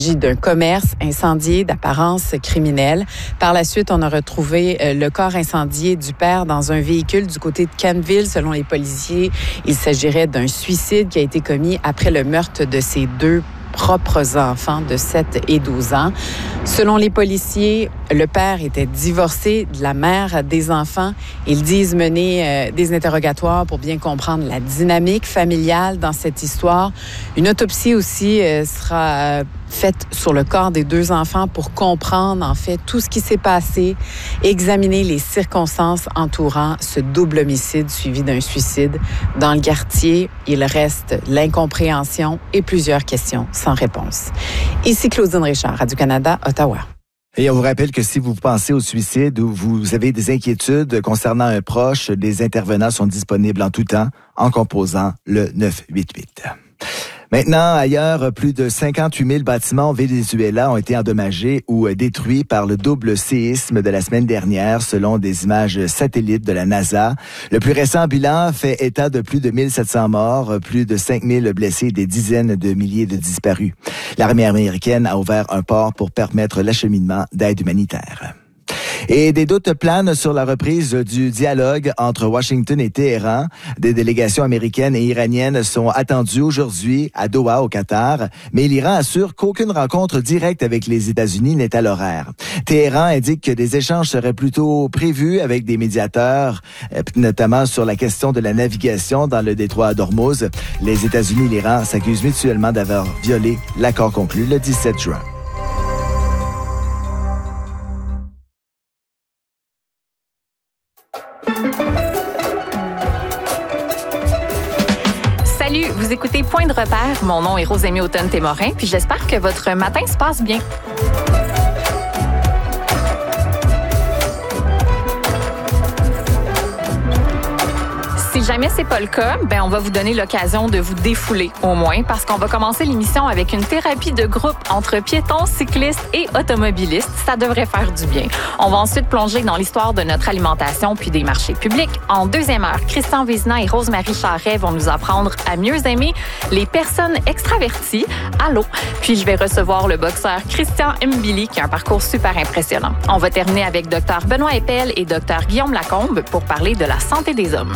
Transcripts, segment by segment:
Il s'agit d'un commerce incendié d'apparence criminelle. Par la suite, on a retrouvé le corps incendié du père dans un véhicule du côté de Canville. Selon les policiers, il s'agirait d'un suicide qui a été commis après le meurtre de ses deux propres enfants de 7 et 12 ans. Selon les policiers, le père était divorcé de la mère des enfants. Ils disent mener des interrogatoires pour bien comprendre la dynamique familiale dans cette histoire. Une autopsie aussi sera faite sur le corps des deux enfants pour comprendre en fait tout ce qui s'est passé, examiner les circonstances entourant ce double homicide suivi d'un suicide. Dans le quartier, il reste l'incompréhension et plusieurs questions sans réponse. Ici Claudine Richard, Radio-Canada, Ottawa. Et on vous rappelle que si vous pensez au suicide ou vous avez des inquiétudes concernant un proche, les intervenants sont disponibles en tout temps en composant le 988. Maintenant, ailleurs, plus de 58 000 bâtiments au Venezuela ont été endommagés ou détruits par le double séisme de la semaine dernière, selon des images satellites de la NASA. Le plus récent bilan fait état de plus de 1700 morts, plus de 5 000 blessés et des dizaines de milliers de disparus. L'armée américaine a ouvert un port pour permettre l'acheminement d'aide humanitaire. Et des doutes planent sur la reprise du dialogue entre Washington et Téhéran. Des délégations américaines et iraniennes sont attendues aujourd'hui à Doha, au Qatar, mais l'Iran assure qu'aucune rencontre directe avec les États-Unis n'est à l'horaire. Téhéran indique que des échanges seraient plutôt prévus avec des médiateurs, notamment sur la question de la navigation dans le détroit d'Ormuz. Les États-Unis et l'Iran s'accusent mutuellement d'avoir violé l'accord conclu le 17 juin. Salut, vous écoutez Point de repère. Mon nom est Rosémie Automne-Témorin, puis j'espère que votre matin se passe bien. Si jamais c'est pas le cas, on va vous donner l'occasion de vous défouler au moins parce qu'on va commencer l'émission avec une thérapie de groupe entre piétons, cyclistes et automobilistes. Ça devrait faire du bien. On va ensuite plonger dans l'histoire de notre alimentation puis des marchés publics. En deuxième heure, Christian Vézina et Rose-Marie Charret vont nous apprendre à mieux aimer les personnes extraverties. Allô? Puis je vais recevoir le boxeur Christian Mbili qui a un parcours super impressionnant. On va terminer avec Dr Benoît Eppel et Dr Guillaume Lacombe pour parler de la santé des hommes.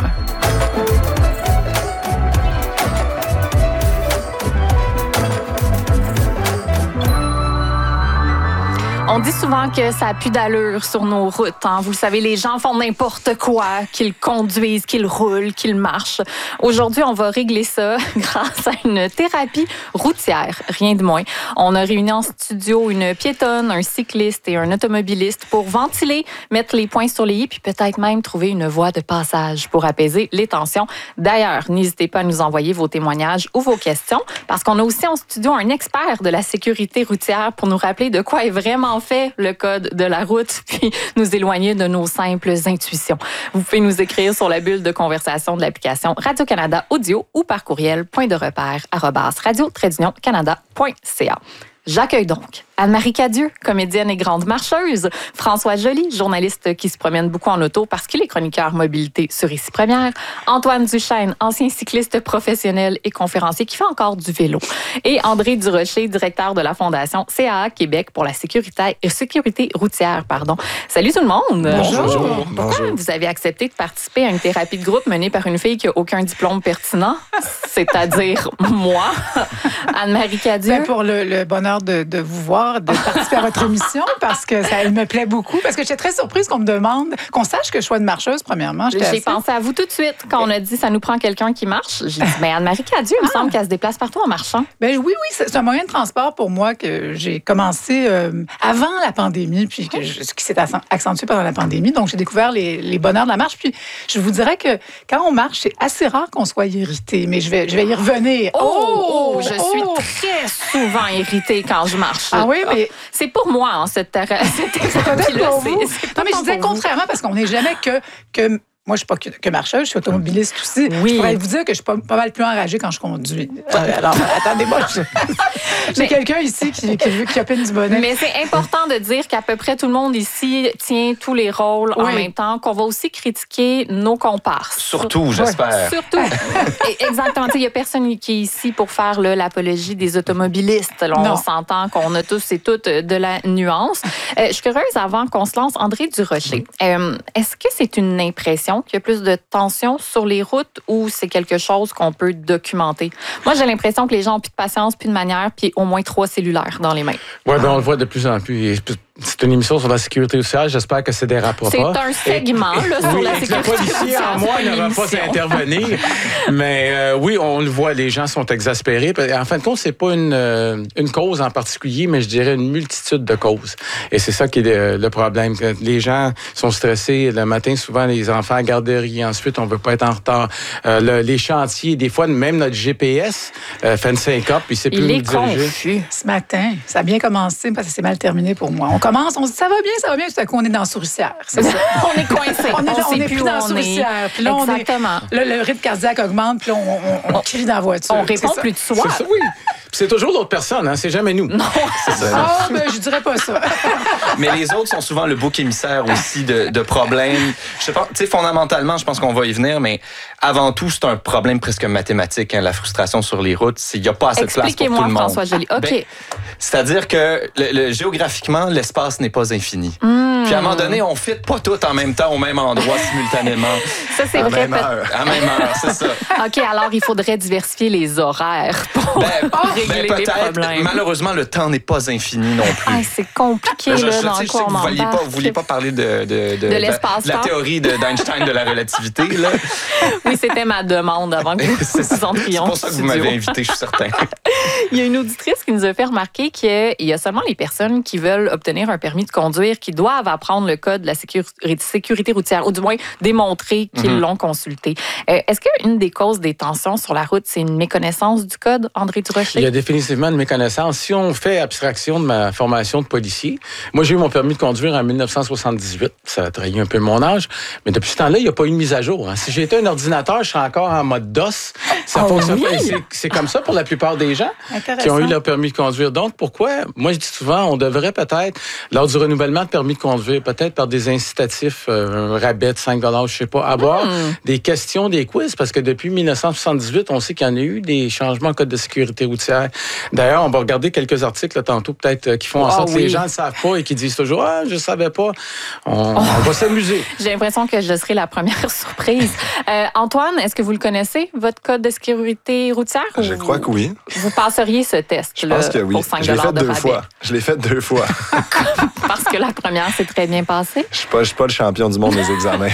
On dit souvent que ça n'a plus d'allure sur nos routes. Hein. Vous le savez, les gens font n'importe quoi, qu'ils conduisent, qu'ils roulent, qu'ils marchent. Aujourd'hui, on va régler ça grâce à une thérapie routière, rien de moins. On a réuni en studio une piétonne, un cycliste et un automobiliste pour ventiler, mettre les points sur les i, puis peut-être même trouver une voie de passage pour apaiser les tensions. D'ailleurs, n'hésitez pas à nous envoyer vos témoignages ou vos questions, parce qu'on a aussi en studio un expert de la sécurité routière pour nous rappeler de quoi est vraiment fait le code de la route, puis nous éloigner de nos simples intuitions. Vous pouvez nous écrire sur la bulle de conversation de l'application Radio-Canada Audio ou par courriel point-de-repère@radio-canada.ca. J'accueille donc Anne-Marie Cadieux, comédienne et grande marcheuse, François Joly, journaliste qui se promène beaucoup en auto parce qu'il est chroniqueur mobilité sur Ici Première, Antoine Duchesne, ancien cycliste professionnel et conférencier qui fait encore du vélo, et André Durocher, directeur de la Fondation CAA Québec pour la sécurité routière. Salut tout le monde! Bonjour! Pourquoi vous avez accepté de participer à une thérapie de groupe menée par une fille qui n'a aucun diplôme pertinent, c'est-à-dire moi, Anne-Marie Cadieux? Pour le bonheur de vous voir, de participer à votre émission, parce que ça me plaît beaucoup. Parce que j'étais très surprise qu'on me demande, qu'on sache que je sois une marcheuse, premièrement. J'ai pensé à vous tout de suite quand on a dit ça nous prend quelqu'un qui marche. J'ai dit, Anne-Marie Cadieux, il me semble qu'elle se déplace partout en marchant. Oui, c'est un moyen de transport pour moi que j'ai commencé avant la pandémie, puis qui s'est accentué pendant la pandémie. Donc, j'ai découvert les bonheurs de la marche. Puis, je vous dirais que quand on marche, c'est assez rare qu'on soit irrité, mais je vais y revenir. Je suis très souvent irritée quand je marche. Ah oui, mais... C'est pour moi, cette thérapie-là. Non, mais je disais contrairement, parce qu'on n'est jamais que moi, je suis pas que marcheuse, je suis automobiliste aussi. Oui. Je pourrais vous dire que je suis pas mal plus enragée quand je conduis. Alors, attendez-moi, j'ai quelqu'un ici qui opine du bonnet. Mais c'est important de dire qu'à peu près tout le monde ici tient tous les rôles en même temps, qu'on va aussi critiquer nos comparses. Surtout, j'espère. Surtout. Exactement. Il n'y a personne qui est ici pour faire l'apologie des automobilistes. Là, on s'entend qu'on a tous et toutes de la nuance. Je suis curieuse, avant qu'on se lance, André Durocher, est-ce que c'est une impression qu'il y a plus de tension sur les routes ou c'est quelque chose qu'on peut documenter? Moi, j'ai l'impression que les gens ont plus de patience, plus de manière, puis au moins 3 cellulaires dans les mains. Oui, on le voit de plus en plus. C'est une émission sur la sécurité routière. J'espère que ça dérapera pas. C'est un segment sur la sécurité routière. Le policier en moi n'aura pas à intervenir. Mais oui, on le voit, les gens sont exaspérés. En fin de compte, c'est pas une cause en particulier, mais je dirais une multitude de causes. Et c'est ça qui est le problème. Les gens sont stressés. Le matin, souvent, les enfants à la garderie. Ensuite, on veut pas être en retard. Les chantiers, des fois, même notre GPS fait une syncope, puis c'est plus nous diriger. Il est confus. Ce matin, ça a bien commencé parce que c'est mal terminé pour moi. On commence, on se dit ça va bien, tout à coup on est dans Souricière. C'est ça. On est coincé. On est plus dans Souricière. Puis là, exactement. Le rythme cardiaque augmente, puis là, on crie dans la voiture. On répond plus de soi. C'est ça, oui. C'est toujours l'autre personne, hein? C'est jamais nous. Non. Je dirais pas ça. Mais les autres sont souvent le bouc émissaire aussi de problèmes. Je sais pas, tu sais, fondamentalement, je pense qu'on va y venir, mais avant tout, c'est un problème presque mathématique, hein, la frustration sur les routes. Il n'y a pas assez de place pour tout le monde. François Joly. OK. C'est-à-dire que géographiquement, l'espace n'est pas infini. Puis à un moment donné, on ne fit pas tout en même temps au même endroit simultanément. Ça, c'est vrai. À même heure, c'est ça. OK, alors il faudrait diversifier les horaires pour régler les problèmes. Malheureusement, le temps n'est pas infini non plus. C'est compliqué, là, dans je sais que vous ne vouliez pas parler de la théorie d'Einstein de la relativité. Là. Oui, c'était ma demande avant que vous entrions. C'est pour ça que vous m'avez invité, je suis certain. Il y a une auditrice qui nous a fait remarquer qu'il y a seulement les personnes qui veulent obtenir un permis de conduire qui doivent apprendre le code de la sécurité routière, ou du moins démontrer qu'ils l'ont consulté. Est-ce qu'une des causes des tensions sur la route, c'est une méconnaissance du code, André Durocher? Il y a définitivement une méconnaissance. Si on fait abstraction de ma formation de policier, moi, j'ai eu mon permis de conduire en 1978. Ça a trahi un peu mon âge. Mais depuis ce temps-là, il n'y a pas eu de mise à jour. Hein. Si j'étais un ordinateur, je serais encore en mode DOS. Ça fonctionne pas. C'est comme ça pour la pluport des gens qui ont eu leur permis de conduire. Donc, pourquoi? Moi, je dis souvent, on devrait peut-être, lors du renouvellement de permis de conduire, peut-être par des incitatifs, un rabais de 5 $, je sais pas, avoir des questions, des quiz, parce que depuis 1978, on sait qu'il y en a eu des changements au code de sécurité routière. D'ailleurs, on va regarder quelques articles là, tantôt, peut-être, qui font en sorte que les gens ne savent pas et qui disent toujours « Ah, je ne savais pas ». On va s'amuser. J'ai l'impression que je serai la première surprise. Antoine, est-ce que vous le connaissez, votre code de sécurité routière? Je crois que oui. Vous passeriez ce test je pense que oui. pour 5 $. Je l'ai fait de deux rabais. fois. Je l'ai fait 2 fois. Parce que la première s'est très bien passée. Je suis pas le champion du monde des examens.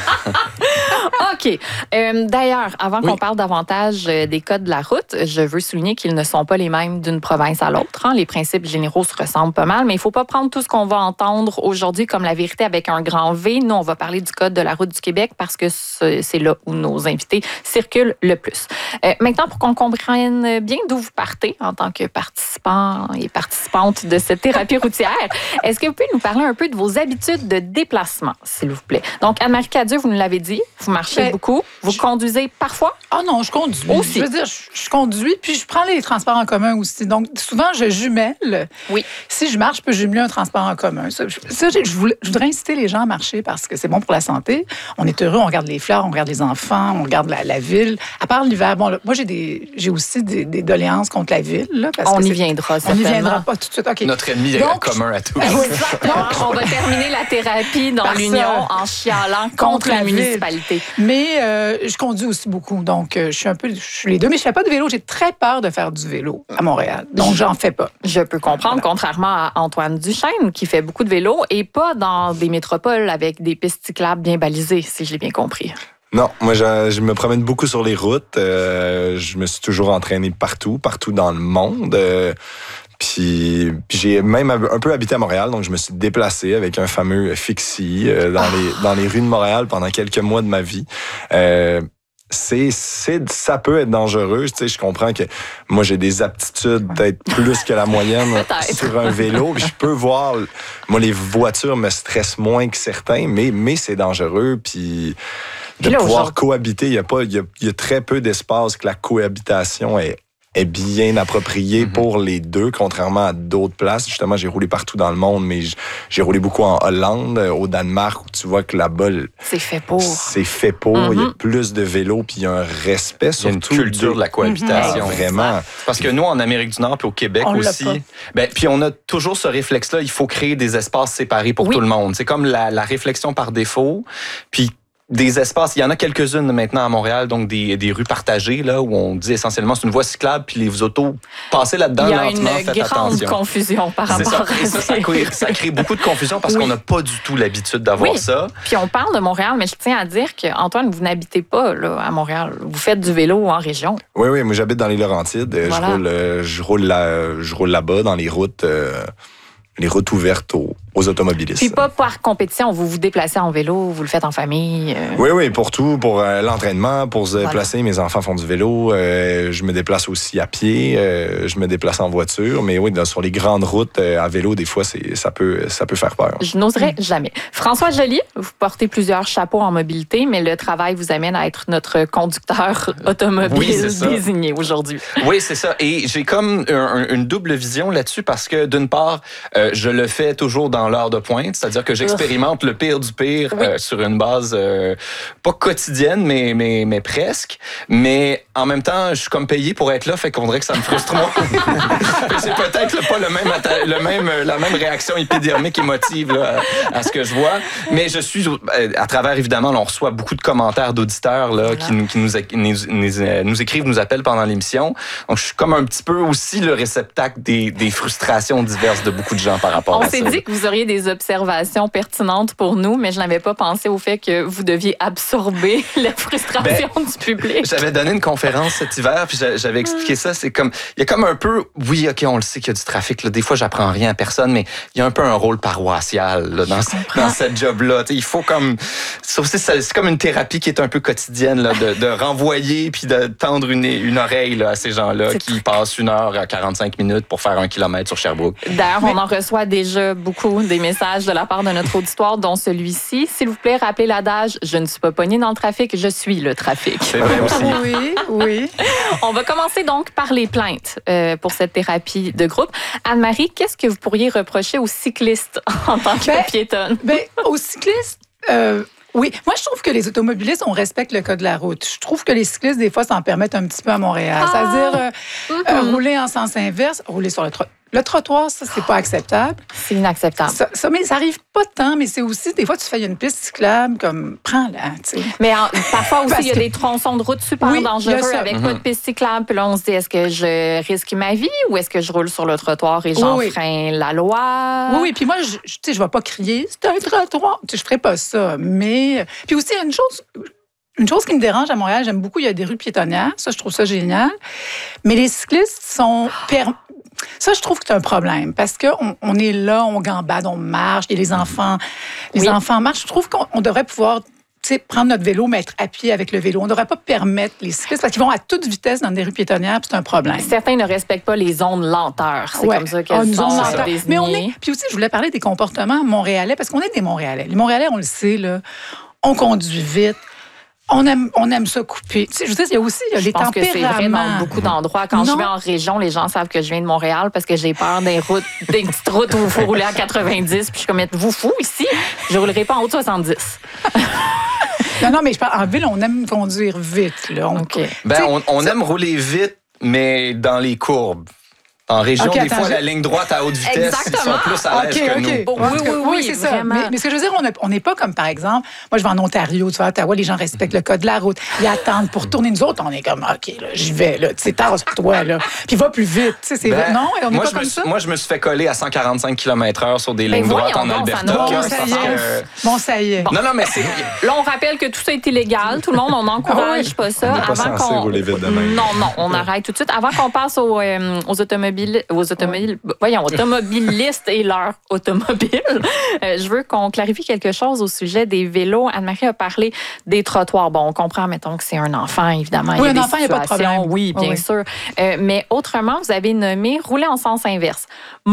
OK. D'ailleurs, avant qu'on parle davantage des codes de la route, je veux souligner qu'ils ne sont pas les mêmes d'une province à l'autre. Hein. Les principes généraux se ressemblent pas mal, mais il ne faut pas prendre tout ce qu'on va entendre aujourd'hui comme la vérité avec un grand V. Nous, on va parler du Code de la route du Québec parce que c'est là où nos invités circulent le plus. Maintenant, pour qu'on comprenne bien d'où vous partez en tant que participant et participante de cette thérapie routière, est-ce que vous pouvez nous parler un peu de vos habitudes de déplacement, s'il vous plaît? Donc, Anne-Marie Cadieux, vous nous l'avez dit, vous marchez beaucoup. Vous conduisez parfois? Ah non, je conduis. Aussi. Je veux dire, je conduis, puis je prends les transports en commun aussi. Donc, souvent, je jumelle. Oui. Si je marche, je peux jumeler un transport en commun. Je voudrais inciter les gens à marcher parce que c'est bon pour la santé. On est heureux, on regarde les fleurs, on regarde les enfants, on regarde la ville. À part l'hiver, bon, là, moi, j'ai aussi des doléances contre la ville. Là, parce on que y viendra, on n'y viendra pas tout de suite. Okay. Notre ennemi est commun à tous. Exactement. On va terminer la thérapie dans l'Union en chialant contre la municipalité. Mais je conduis aussi beaucoup, donc je suis les deux. Mais je fais pas de vélo. J'ai très peur de faire du vélo à Montréal, donc j'en fais pas. Je peux comprendre, contrairement à Antoine Duchesne, qui fait beaucoup de vélo et pas dans des métropoles avec des pistes cyclables bien balisées, si je l'ai bien compris. Non, moi, je me promène beaucoup sur les routes. Je me suis toujours entraîné partout dans le monde. Puis j'ai même un peu habité à Montréal, donc je me suis déplacé avec un fameux Fixie dans les rues de Montréal pendant quelques mois de ma vie. Ça peut être dangereux. Tu sais, je comprends que moi, j'ai des aptitudes peut-être plus que la moyenne sur un vélo. Puis je peux voir, moi, les voitures me stressent moins que certains, mais c'est dangereux. Puis pouvoir cohabiter. Il y a très peu d'espace que la cohabitation est bien appropriée pour les deux, contrairement à d'autres places. Justement, j'ai roulé partout dans le monde, mais j'ai roulé beaucoup en Hollande, au Danemark, où tu vois que là-bas, c'est fait pour. C'est fait pour. Il y a plus de vélos, puis il y a un respect, surtout. Il y a une culture de la cohabitation. Vraiment. Parce que nous, en Amérique du Nord, puis au Québec aussi, puis on a toujours ce réflexe-là, il faut créer des espaces séparés pour tout le monde. C'est comme la réflexion par défaut. Puis des espaces, il y en a quelques-unes maintenant à Montréal, donc des rues partagées, là, où on dit essentiellement c'est une voie cyclable, puis les autos, passez là-dedans lentement, faites attention. Il y a une grande confusion par rapport à ça. Ça crée beaucoup de confusion parce qu'on n'a pas du tout l'habitude d'avoir ça. Puis on parle de Montréal, mais je tiens à dire qu'Antoine, vous n'habitez pas là, à Montréal. Vous faites du vélo en région. Oui, moi j'habite dans les Laurentides. Voilà. Je roule là-bas dans les routes ouvertes aux automobilistes. Puis pas par compétition, vous vous déplacez en vélo, vous le faites en famille. Oui, pour tout, pour l'entraînement, pour se déplacer. Mes enfants font du vélo. Je me déplace aussi à pied. Je me déplace en voiture. Mais oui, sur les grandes routes, à vélo, des fois, ça peut faire peur. Je n'oserais jamais. François Joly, vous portez plusieurs chapeaux en mobilité, mais le travail vous amène à être notre conducteur automobile désigné aujourd'hui. Oui, c'est ça. Et j'ai comme une double vision là-dessus parce que, d'une part, je le fais toujours dans l'heure de pointe, c'est-à-dire que j'expérimente le pire du pire sur une base pas quotidienne, mais presque. Mais en même temps, je suis comme payé pour être là, fait qu'on dirait que ça me frustre moins. C'est peut-être pas la même réaction épidermique émotive là, à ce que je vois. Mais je suis, à travers, évidemment, on reçoit beaucoup de commentaires d'auditeurs là, qui nous écrivent, nous appellent pendant l'émission. Donc, je suis comme un petit peu aussi le réceptacle des frustrations diverses de beaucoup de gens par rapport à ça. On s'est dit que vous auriez des observations pertinentes pour nous, mais je n'avais pas pensé au fait que vous deviez absorber la frustration du public. J'avais donné une conférence cet hiver, puis j'avais expliqué ça. C'est comme, il y a comme un peu, oui, OK, on le sait qu'il y a du trafic. Là, des fois, j'apprends rien à personne, mais il y a un peu un rôle paroissial là, dans cette job-là. T'sais, il faut comme, c'est comme une thérapie qui est un peu quotidienne, là, de renvoyer puis de tendre une oreille là, à ces gens-là qui passent 1 heure à 45 minutes pour faire 1 kilomètre sur Sherbrooke. D'ailleurs, on en reçoit déjà beaucoup des messages de la part de notre auditoire, dont celui-ci. S'il vous plaît, rappelez l'adage « Je ne suis pas pognée dans le trafic, je suis le trafic ». C'est vrai aussi. Oui. On va commencer donc par les plaintes pour cette thérapie de groupe. Anne-Marie, qu'est-ce que vous pourriez reprocher aux cyclistes en tant que piétonne? Aux cyclistes... Oui, moi, je trouve que les automobilistes, on respecte le code de la route. Je trouve que les cyclistes, des fois, s'en permettent un petit peu à Montréal. C'est-à-dire rouler en sens inverse, rouler sur le trottoir, ça, c'est pas acceptable. C'est inacceptable. Ça, mais ça arrive pas tant, mais c'est aussi, des fois, tu fais une piste cyclable, comme, prends-la, tu sais. Mais parfois aussi, il y a des tronçons de route super dangereux avec pas de piste cyclable. Puis là, on se dit, est-ce que je risque ma vie ou est-ce que je roule sur le trottoir et j'enfreins la loi? Oui, puis moi, je vais pas crier, c'est un trottoir. Je ferais pas ça, mais... Puis aussi, il y a une chose qui me dérange à Montréal, j'aime beaucoup, il y a des rues piétonnières. Ça, je trouve ça génial. Mais les cyclistes sont... Ça, je trouve que c'est un problème parce qu'on est là, on gambade, on marche, et les enfants marchent. Je trouve qu'on devrait pouvoir prendre notre vélo, mais être à pied avec le vélo. On ne devrait pas permettre les cyclistes parce qu'ils vont à toute vitesse dans des rues piétonnières, puis c'est un problème. Certains ne respectent pas les zones lenteur. C'est comme ça qu'elles sont désignées. Puis aussi, je voulais parler des comportements montréalais parce qu'on est des Montréalais. Les Montréalais, on le sait, là, on conduit vite. On aime ça couper. Tu sais, je veux dire, il y a aussi les tempéraments. Je pense que c'est vrai dans beaucoup d'endroits. Quand je vais en région, les gens savent que je viens de Montréal parce que j'ai peur des petites routes où il faut rouler à 90. Puis je suis comme, êtes-vous fou ici? Je ne roulerai pas en haut de 70. Non, mais je parle en ville, on aime conduire vite. Là. On aime rouler vite, mais dans les courbes. En région, des fois, la ligne droite à haute vitesse, ils sont plus à l'aise que nous. Oui, c'est ça. Mais ce que je veux dire, on n'est pas comme, par exemple, moi, je vais en Ontario, tu vois, à Ottawa, les gens respectent le code de la route. Ils attendent pour tourner. Nous autres, on est comme, OK, là, j'y vais, là, tu sais, tasse-toi, là. Puis va plus vite, tu sais, c'est vrai. Non, on n'est pas comme ça. Moi, je me suis fait coller à 145 km/h sur des lignes droites en Alberta. Bon, ça y est. Non, mais c'est... Là, on rappelle que tout ça est illégal. Tout le monde, on n'encourage pas ça. On n'est pas censé rouler vite de même. Non, on arrête tout de suite. Avant qu'on passe aux automobilistes et leurs automobiles. Je veux qu'on clarifie quelque chose au sujet des vélos. Anne-Marie a parlé des trottoirs. Bon, on comprend, mettons, que c'est un enfant, évidemment. Oui, un enfant, il n'y a pas de problème. Oui, bien sûr. Mais autrement, vous avez nommé rouler en sens inverse. Moi,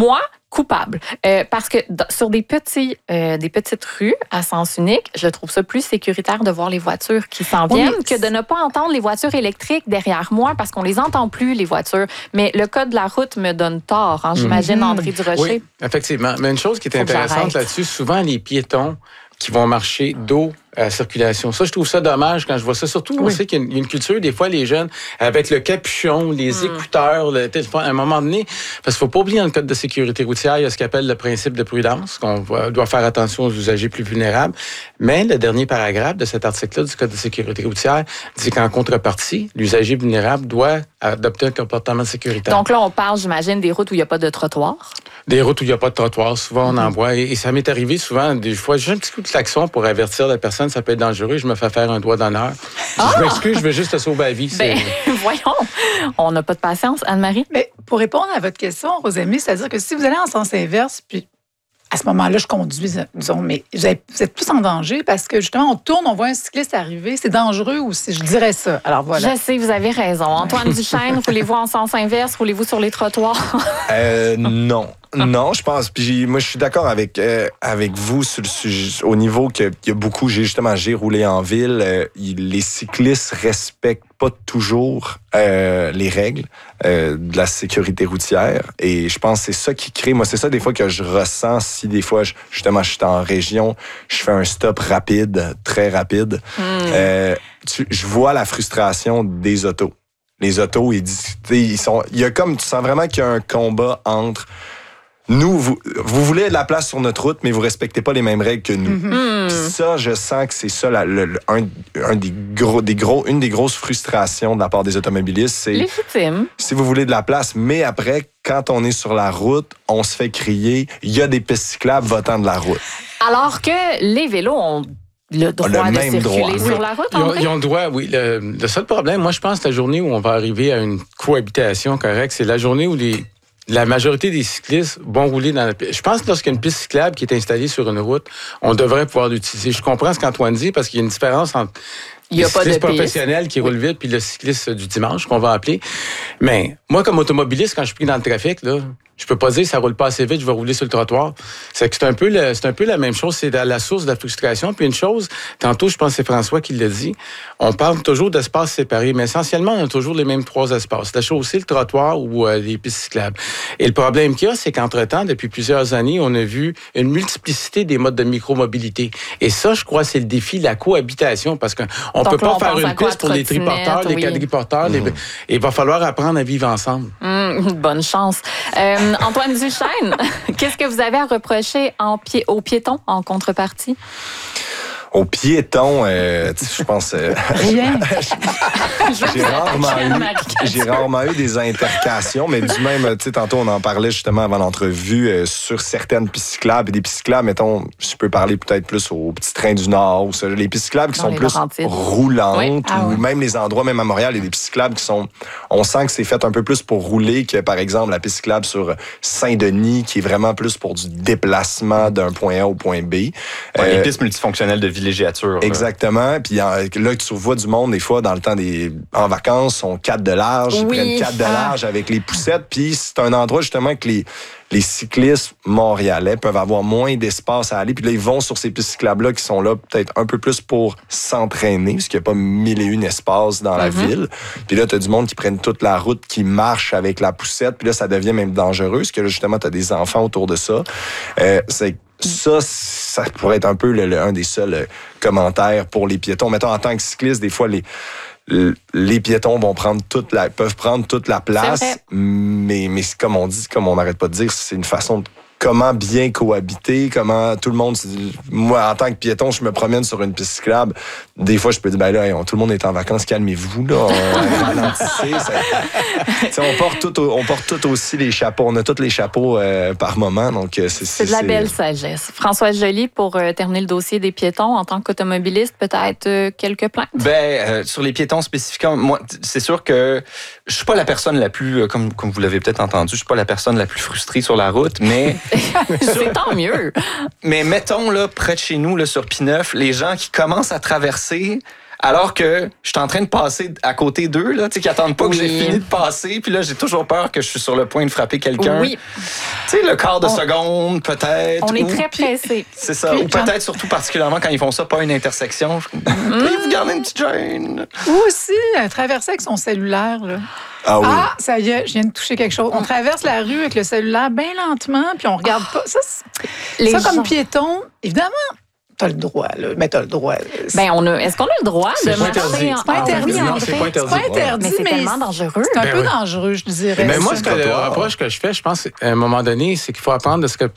coupable. Parce que sur des petites rues à sens unique, je trouve ça plus sécuritaire de voir les voitures qui s'en viennent que de ne pas entendre les voitures électriques derrière moi parce qu'on les entend plus, les voitures. Mais le code de la route me donne tort, hein, j'imagine, André Durocher. Oui, effectivement. Mais une chose qui est intéressante là-dessus, souvent les piétons qui vont marcher dos à la circulation. Ça, je trouve ça dommage quand je vois ça. Surtout, on sait qu'il y a une culture, des fois, les jeunes, avec le capuchon, les écouteurs, le téléphone, à un moment donné, parce qu'il ne faut pas oublier dans le code de sécurité routière, il y a ce qu'on appelle le principe de prudence, qu'on doit faire attention aux usagers plus vulnérables. Mais le dernier paragraphe de cet article-là du code de sécurité routière dit qu'en contrepartie, l'usager vulnérable doit adopter un comportement sécuritaire. Donc là, on parle, j'imagine, des routes où il n'y a pas de trottoir. Des routes où il n'y a pas de trottoir, souvent on en voit. Et ça m'est arrivé souvent, des fois, j'ai un petit coup de klaxon pour avertir la personne, ça peut être dangereux, je me fais faire un doigt d'honneur. Je m'excuse, je veux juste te sauver la vie. Voyons, on n'a pas de patience. Anne-Marie? Mais pour répondre à votre question, Rosamie, c'est-à-dire que si vous allez en sens inverse, puis à ce moment-là, je conduis, disons, mais vous êtes plus en danger parce que justement, on tourne, on voit un cycliste arriver, c'est dangereux aussi, je dirais ça. Alors voilà. Je sais, vous avez raison. Antoine Duchesne, roulez-vous en sens inverse, roulez-vous sur les trottoirs? Non. Non, je pense. Puis moi, je suis d'accord avec vous sur le sujet, au niveau qu'il y a beaucoup. J'ai roulé en ville. Les cyclistes respectent pas toujours les règles de la sécurité routière. Et je pense que c'est ça qui crée. Moi, c'est ça des fois que je ressens. Si des fois, je suis en région, je fais un stop rapide, très rapide. Je vois la frustration des autos. Les autos, il y a comme, tu sens vraiment qu'il y a un combat entre nous, vous voulez de la place sur notre route, mais vous respectez pas les mêmes règles que nous. Puis ça, je sens que c'est ça une des grosses frustrations de la part des automobilistes. C'est légitime. Si vous voulez de la place, mais après, quand on est sur la route, on se fait crier, il y a des pistes cyclables votant de la route. Alors que les vélos ont le droit de circuler sur la route, ils ont le droit, oui. Le seul problème, moi, je pense que la journée où on va arriver à une cohabitation correcte, c'est la journée où la majorité des cyclistes vont rouler dans la piste. Je pense que lorsqu'il y a une piste cyclable qui est installée sur une route, on devrait pouvoir l'utiliser. Je comprends ce qu'Antoine dit parce qu'il y a une différence entre le cycliste professionnel qui roule vite puis le cycliste du dimanche qu'on va appeler. Mais moi, comme automobiliste, quand je suis pris dans le trafic, là, je peux pas dire ça roule pas assez vite, je vais rouler sur le trottoir. C'est un peu la même chose, c'est la source de la frustration. Puis une chose, tantôt, je pense que c'est François qui l'a dit, on parle toujours d'espaces séparés, mais essentiellement, on a toujours les mêmes 3 espaces. La chaussée, le trottoir ou les pistes cyclables. Et le problème qu'il y a, c'est qu'entre-temps, depuis plusieurs années, on a vu une multiplicité des modes de micromobilité. Et ça, je crois, c'est le défi de la cohabitation, parce qu'on peut pas faire une piste pour les triporteurs, les quadriporteurs. Il va falloir apprendre à vivre ensemble. Bonne chance. Antoine Duchesne, qu'est-ce que vous avez à reprocher aux piétons en contrepartie? Aux piétons, je pense... Rien. J'ai rarement eu des intercations, mais du même, tu sais, tantôt, on en parlait justement avant l'entrevue sur certaines pistes cyclables. Et des pistes cyclables, mettons, je peux parler peut-être plus aux petits trains du Nord, ou les pistes cyclables qui sont plus roulantes, ou même les endroits, même à Montréal, il y a des pistes cyclables qui sont... On sent que c'est fait un peu plus pour rouler que, par exemple, la piste cyclable sur Saint-Denis, qui est vraiment plus pour du déplacement d'un point A au point B. Les pistes multifonctionnelles de villégiature. Exactement. Puis là, tu vois du monde, des fois, dans le temps en vacances, sont 4 de large. Ils prennent 4 de large avec les poussettes. Puis c'est un endroit, justement, que les cyclistes montréalais peuvent avoir moins d'espace à aller. Puis là, ils vont sur ces pistes cyclables-là qui sont là peut-être un peu plus pour s'entraîner, parce qu'il n'y a pas 1001 espaces dans la ville. Puis là, tu as du monde qui prennent toute la route, qui marche avec la poussette. Puis là, ça devient même dangereux, parce que là, justement, tu as des enfants autour de ça. Ça pourrait être un peu un des seuls commentaires pour les piétons. Mettons, en tant que cycliste, des fois, les piétons peuvent prendre toute la place, mais comme on n'arrête pas de dire, c'est une façon de comment bien cohabiter, comment tout le monde... Moi, en tant que piéton, je me promène sur une piste cyclable. Des fois, je peux dire, tout le monde est en vacances, calmez-vous, là. On porte tout aussi les chapeaux. On a tous les chapeaux par moment, donc c'est de la belle sagesse. François Joly, pour terminer le dossier des piétons, en tant qu'automobiliste, peut-être quelques plaintes? Sur les piétons spécifiquement, moi, c'est sûr que je suis pas la personne la plus, comme vous l'avez peut-être entendu, je suis pas la personne la plus frustrée sur la route, mais... C'est tant mieux. Mais mettons, là, près de chez nous, là, sur P9, les gens qui commencent à traverser Alors que je suis en train de passer à côté d'eux, là, tu sais, qui attendent pas que j'ai fini de passer. Puis là, j'ai toujours peur que je suis sur le point de frapper quelqu'un. Oui. Tu sais, le quart de seconde, peut-être. On est très pressé. C'est ça. Ou peut-être surtout particulièrement quand ils font ça, pas une intersection. Vous gardez une petite gêne. Ou aussi, traverser avec son cellulaire, là. Ah oui. Ah, ça y est, je viens de toucher quelque chose. On traverse la rue avec le cellulaire bien lentement, puis on regarde pas. Ça, comme piéton, évidemment, t'as le droit, là. Mais t'as le droit. Est-ce qu'on a le droit de marcher en... C'est pas interdit. Non, c'est pas interdit. Mais c'est tellement dangereux. C'est un peu dangereux, je dirais. Mais moi, le reproche que je fais, je pense, à un moment donné, c'est qu'il faut apprendre de ce que